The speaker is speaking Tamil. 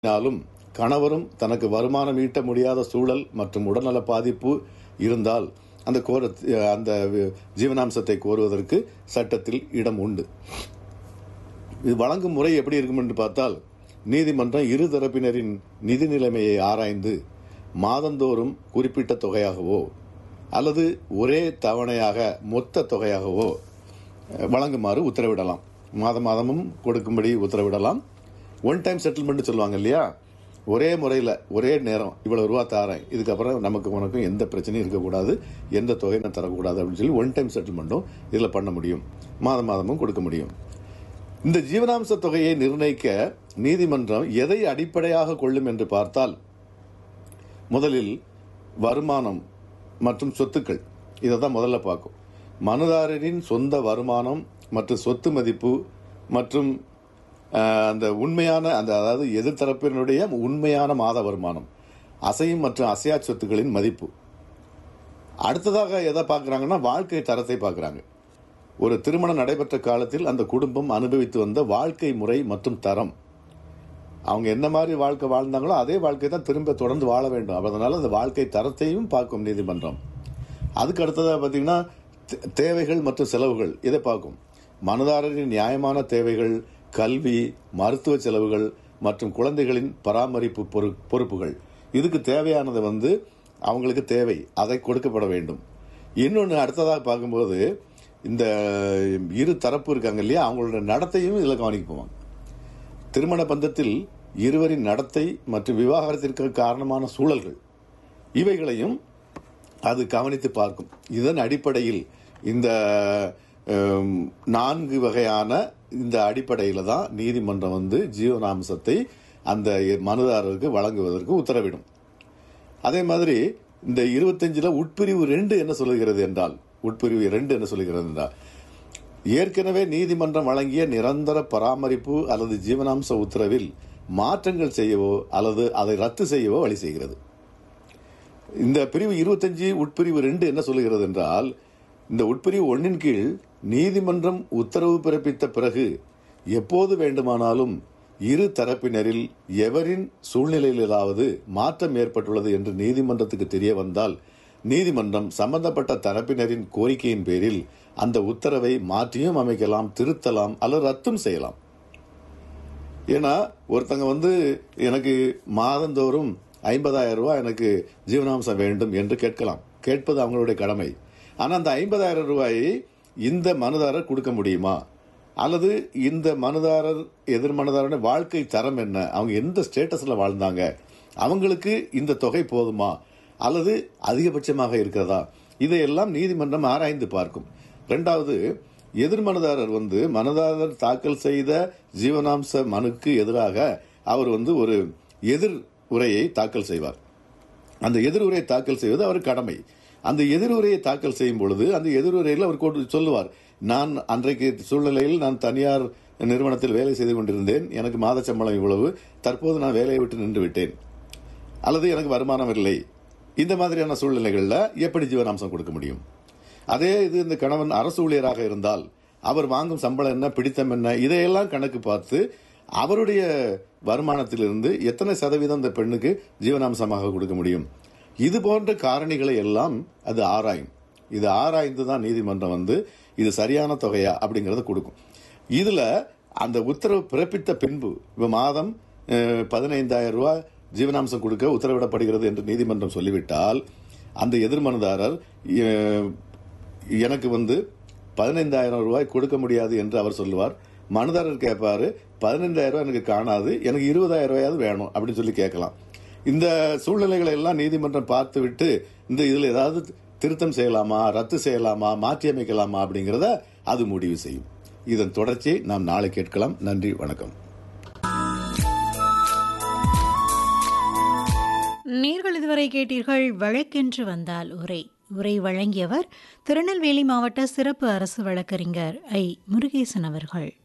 ாலும் கணவரும் தனக்கு வருமானம் ஈட்ட முடியாத சூழல் மற்றும் உடல்நல பாதிப்பு இருந்தால் அந்த ஜீவனாம்சத்தை கோருவதற்கு சட்டத்தில் இடம் உண்டு. இது வழங்கும் முறை எப்படி இருக்கும் என்று பார்த்தால், நீதிமன்றம் இரு தரப்பினரின் நிதி நிலைமையை ஆராய்ந்து மாதந்தோறும் குறிப்பிட்ட தொகையாகவோ அல்லது ஒரே தவணையாக மொத்த தொகையாகவோ வழங்குமாறு உத்தரவிடலாம். மாதமும் கொடுக்கும்படி உத்தரவிடலாம். ஒன் டைம் செட்டில்மெண்ட் சொல்லுவாங்க இல்லையா, ஒரே முறையில் ஒரே நேரம் இவ்வளவு ரூபா தாரேன், இதுக்கப்புறம் உனக்கும் எந்த பிரச்சனையும் இருக்கக்கூடாது, எந்த தொகை நான் தரக்கூடாது அப்படின்னு சொல்லி ஒன் டைம் செட்டில்மெண்ட்டும் இதில் பண்ண முடியும். மாதமும் கொடுக்க முடியும். இந்த ஜீவனாம்ச தொகையை நிர்ணயிக்க நீதிமன்றம் எதை அடிப்படையாக கொள்ளும் என்று பார்த்தால், முதலில் வருமானம் மற்றும் சொத்துக்கள். இதை தான் முதல்ல பார்க்கும். மனுதாரரின் சொந்த வருமானம் மற்றும் சொத்து மதிப்பு மற்றும் அந்த உண்மையான அதாவது எதிர்த்தரப்பினுடைய உண்மையான மாத வருமானம், அசையும் மற்றும் அசையா சொத்துக்களின் மதிப்பு. அடுத்ததாக எதை பார்க்குறாங்கன்னா, வாழ்க்கை தரத்தை பார்க்குறாங்க. ஒரு திருமணம் நடைபெற்ற காலத்தில் அந்த குடும்பம் அனுபவித்து வந்த வாழ்க்கை முறை மற்றும் தரம், அவங்க என்ன மாதிரி வாழ்க்கை வாழ்ந்தாங்களோ அதே வாழ்க்கை தான் திரும்ப தொடர்ந்து வாழ வேண்டும். அதனால அந்த வாழ்க்கை தரத்தையும் பார்க்கும் நீதிமன்றம். அதுக்கு அடுத்ததாக பார்த்தீங்கன்னா, தேவைகள் மற்றும் செலவுகள் இதை பார்க்கும். மனுதாரரின் நியாயமான தேவைகள், கல்வி, மருத்துவ செலவுகள் மற்றும் குழந்தைகளின் பராமரிப்பு பொறுப்புகள், இதுக்கு தேவையானது அவங்களுக்கு தேவை, அதை கொடுக்கப்பட வேண்டும். இன்னொன்று அடுத்ததாக பார்க்கும்போது, இந்த இரு தரப்பு இருக்காங்க இல்லையா, அவங்களோட நடத்தையும் இதில் கவனிக்குவாங்க. திருமண பந்தத்தில் இருவரின் நடத்தை மற்றும் விவாகரத்திற்கு காரணமான சூழல்கள், இவைகளையும் அது கவனித்து பார்க்கும். இதன் அடிப்படையில் இந்த 4 வகையான இந்த அடிப்படையில் தான் நீதிமன்றம் ஜீவனாம்சத்தை அந்த மனுதாரருக்கு வழங்குவதற்கு உத்தரவிடும். அதே மாதிரி இந்த 25 உட்பிரிவு 2 என்ன சொல்லுகிறது என்றால், ஏற்கனவே நீதிமன்றம் வழங்கிய நிரந்தர பராமரிப்பு அல்லது ஜீவனாம்ச உத்தரவில் மாற்றங்கள் செய்யவோ அல்லது அதை ரத்து செய்யவோ வழி செய்கிறது. இந்த பிரிவு 25 உட்பிரிவு 2 என்ன சொல்லுகிறது என்றால், இந்த உட்பிரிவு 1 கீழ் நீதிமன்றம் உத்தரவு பிறப்பித்த பிறகு எப்போது வேண்டுமானாலும் இரு தரப்பினரில் எவரின் சூழ்நிலையிலாவது மாற்றம் ஏற்பட்டுள்ளது என்று நீதிமன்றத்துக்கு தெரிய வந்தால், நீதிமன்றம் சம்பந்தப்பட்ட தரப்பினரின் கோரிக்கையின் பேரில் அந்த உத்தரவை மாற்றியும் அமைக்கலாம், திருத்தலாம் அல்லது ரத்தும் செய்யலாம். ஏன்னா ஒருத்தங்க எனக்கு மாதந்தோறும் 50,000 ரூபாய் எனக்கு ஜீவனாம்சம் வேண்டும் என்று கேட்கலாம். கேட்பது அவங்களுடைய கடமை. ஆனால் அந்த 50,000 ரூபாயை இந்த மனுதாரர் கொடுக்க முடியுமா, அல்லது இந்த மனுதாரர் எதிர் மனுதாரருடைய வாழ்க்கை தரம் என்ன, அவங்க எந்த ஸ்டேட்டஸ்ல வாழ்ந்தாங்க, அவங்களுக்கு இந்த தொகை போதுமா அல்லது அதிகபட்சமாக இருக்கிறதா, இதையெல்லாம் நீதிமன்றம் ஆராய்ந்து பார்க்கும். 2வது, எதிர் மனுதாரர் மனுதாரர் தாக்கல் செய்த ஜீவனாம்ச மனுக்கு எதிராக அவர் ஒரு எதிர் உரையை தாக்கல் செய்வார். அந்த எதிர் உரையை தாக்கல் செய்வது அவர் கடமை. அந்த எதிர்வுரையை தாக்கல் செய்யும் பொழுது அந்த எதிர்வுரையில் அவர் சொல்லுவார், நான் அன்றைக்கு சூழ்நிலையில் நான் தனியார் நிறுவனத்தில் வேலை செய்து கொண்டிருந்தேன், எனக்கு மாத சம்பளம் இவ்வளவு, தற்போது நான் வேலையை விட்டு நின்று விட்டேன், அல்லது எனக்கு வருமானம் இல்லை. இந்த மாதிரியான சூழ்நிலைகளில் எப்படி ஜீவனாம்சம் கொடுக்க முடியும்? அதே இந்த கணவன் அரசு ஊழியராக இருந்தால் அவர் வாங்கும் சம்பளம் என்ன, பிடித்தம் என்ன, இதையெல்லாம் கணக்கு பார்த்து அவருடைய வருமானத்திலிருந்து எத்தனை சதவீதம் இந்த பெண்ணுக்கு ஜீவனாம்சமாக கொடுக்க முடியும், இது போன்ற காரணிகளை எல்லாம் அது ஆராயும். இது ஆராய்ந்து தான் நீதிமன்றம் இது சரியான தொகையா அப்படிங்கறத கொடுக்கும். இதுல அந்த உத்தரவு பிறப்பித்த பின்பு மாதம் 15,000 ரூபாய் ஜீவனாம்சம் கொடுக்க உத்தரவிடப்படுகிறது என்று நீதிமன்றம் சொல்லிவிட்டால், அந்த எதிர்மனுதாரர் எனக்கு 15,000 ரூபாய் கொடுக்க முடியாது என்று அவர் சொல்லுவார். மனுதாரர் கேட்பாரு, 15,000 ரூபாய் எனக்கு காணாது, எனக்கு 20,000 ரூபாயாவது வேணும் அப்படின்னு சொல்லி கேட்கலாம். இந்த சூழ்நிலைகளை எல்லாம் நீதிமன்றம் பார்த்துவிட்டு இதுல ஏதாவது திருத்தம் செய்யலாமா, ரத்து செய்யலாமா, மாற்றி அமைக்கலாமா அப்படிங்கிறத அது முடிவு செய்யும். இதன் தொடர்ச்சியை நாம் நாளை கேட்கலாம். நன்றி, வணக்கம். நேர்கள் இதுவரை கேட்டீர்கள் வழக்கென்று வந்தால் உரை வழங்கியவர் திருநெல்வேலி மாவட்ட சிறப்பு அரசு வழக்கறிஞர் ஐ. முருகேசன் அவர்கள்.